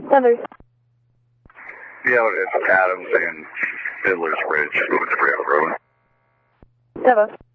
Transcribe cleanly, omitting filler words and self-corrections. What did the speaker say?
Others. Yeah, it's Adams and Fiddler's Ridge, moving to Rail Road. Devo.